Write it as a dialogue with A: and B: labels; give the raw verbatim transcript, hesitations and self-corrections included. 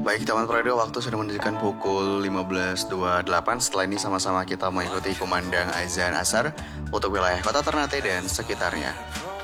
A: Baik teman radio, waktu sudah menunjukkan pukul lima belas dua puluh delapan. Setelah ini sama-sama kita mengikuti kumandang azan asar untuk wilayah kota Ternate dan sekitarnya.